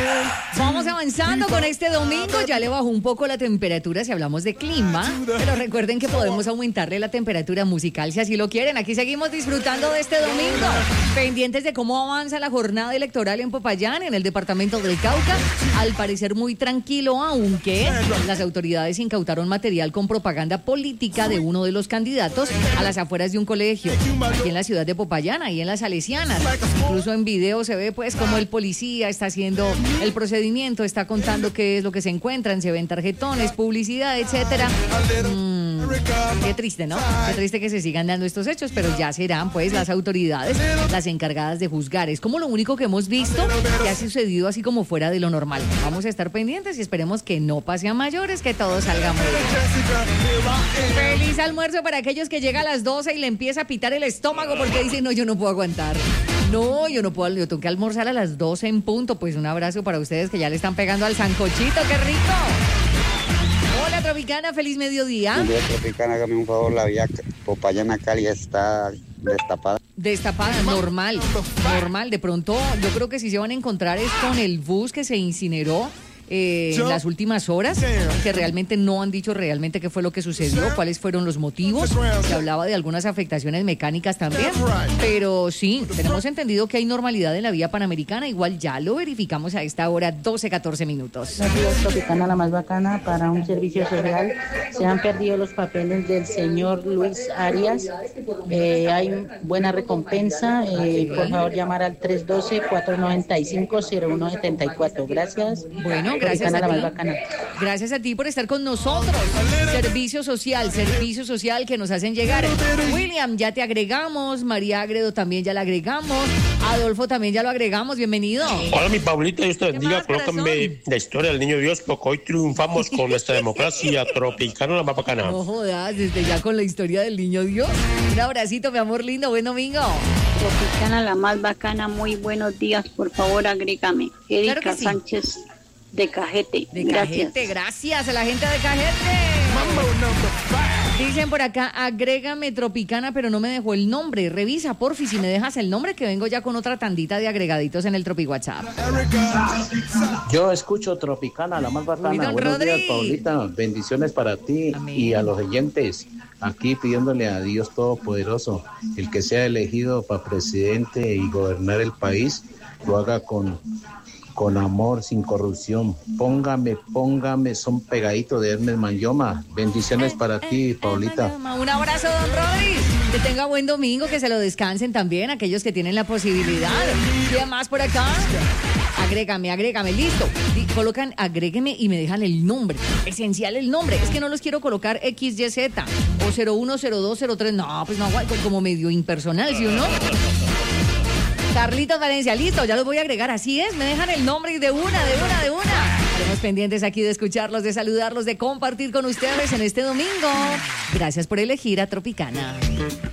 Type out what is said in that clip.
Vamos avanzando con este domingo. Ya le bajó un poco la temperatura si hablamos de clima, pero recuerden que podemos aumentarle la temperatura musical si así lo quieren. Aquí seguimos disfrutando de este domingo, pendientes de cómo avanza la jornada electoral en Popayán, en el departamento del Cauca. Al parecer muy tranquilo, aunque las autoridades incautaron material con propaganda política de uno de los candidatos a las afueras de un colegio aquí en la ciudad de Popayán, ahí en las Salesianas. Incluso en video se ve pues como el policía está haciendo el procedimiento, está contando qué es lo que se encuentran, se ven tarjetones, publicidad, etcétera. Qué triste, ¿no? Qué triste que se sigan dando estos hechos, pero ya serán pues las autoridades las encargadas de juzgar. Es como lo único que hemos visto que ha sucedido así como fuera de lo normal. Vamos a estar pendientes y esperemos que no pase a mayores, que todo salga muy bien. Feliz almuerzo para aquellos que llegan a las 12 y le empieza a pitar el estómago porque dicen, no, yo no puedo aguantar. No, yo no puedo, yo tengo que almorzar a las 12 en punto. Pues un abrazo para ustedes que ya le están pegando al sancochito, ¡qué rico! Hola, Tropicana, feliz mediodía. Buen día, Tropicana, hágame un favor, la vía Popayán a Cali está destapada. Destapada, normal. De pronto, yo creo que sí se van a encontrar es con el bus que se incineró en las últimas horas, que realmente no han dicho realmente qué fue lo que sucedió, cuáles fueron los motivos. Se hablaba de algunas afectaciones mecánicas también, pero sí, tenemos entendido que hay normalidad en la vía panamericana. Igual ya lo verificamos a esta hora, 12:14 minutos. La vía Tropicana, la más bacana para un servicio social. Se han perdido los papeles del señor Luis Arias. Hay buena recompensa. Por favor, llamar al 312-495-0174. Gracias. Bueno, gracias a ti. Gracias a ti por estar con nosotros. Servicio social que nos hacen llegar. William, ya te agregamos. María Agredo también ya la agregamos. Adolfo también ya lo agregamos. Bienvenido. Hola, mi Paulita, Dios te bendiga. Colócame la historia del niño Dios, porque hoy triunfamos con nuestra democracia tropicana, la más bacana. No jodas, desde ya con la historia del niño Dios. Un abracito, mi amor lindo. Buen domingo. Tropicana, la más bacana. Muy buenos días. Por favor, agrégame. Erika Claro que sí. Sánchez. De Cajete. Cajete, gracias a la gente de Cajete. Dicen por acá, agrégame Tropicana, pero no me dejó el nombre. Revisa, porfi, si me dejas el nombre, que vengo ya con otra tandita de agregaditos en el Tropi WhatsApp. Yo escucho Tropicana, la más bacana. Uy, don Buenos días, Rodri. Paulita. Bendiciones para ti. Amén. Y a los oyentes. Aquí pidiéndole a Dios Todopoderoso, el que sea elegido para presidente y gobernar el país, lo haga con amor, sin corrupción. Póngame, son pegaditos de Hermes Manyoma. Bendiciones para ti, Paulita. Un abrazo, don Rodri. Que tenga buen domingo, que se lo descansen también aquellos que tienen la posibilidad. ¿Quién más por acá? Agrégame, listo. Colocan agrégueme y me dejan el nombre. Esencial el nombre. Es que no los quiero colocar XYZ o 010203. No, pues no, como medio impersonal, ¿sí o no? Carlitos Valencia, listo, ya los voy a agregar, así es, me dejan el nombre y de una. Estamos pendientes aquí de escucharlos, de saludarlos, de compartir con ustedes en este domingo. Gracias por elegir a Tropicana.